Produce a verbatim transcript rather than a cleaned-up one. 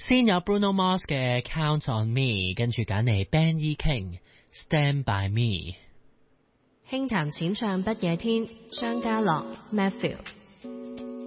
先有 Bruno Mars 嘅 Count on Me， 跟住揀嚟 Ben E King Stand by Me。 輕談淺唱不夜天，張家樂 Matthew。